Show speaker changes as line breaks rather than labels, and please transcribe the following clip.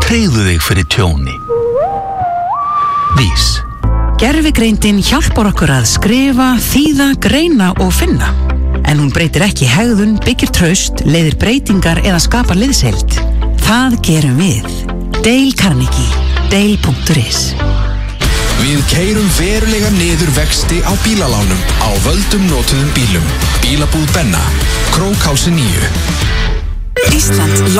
tryggðu þig fyrir tjóni. Vís.
Gervigreindin hjálpar okkur að skrifa, þýða, greina og finna. En hún breytir ekki hegðun, byggir traust, leiðir breytingar eða skapar liðsheild. Það gerum við. Dale Carnegie. Dale.is.
Við keyrum verulega niður vexti á bílalánum á völdum notuðum bílum. Bílabúð Benna, Krókhálsi 9.
Ísland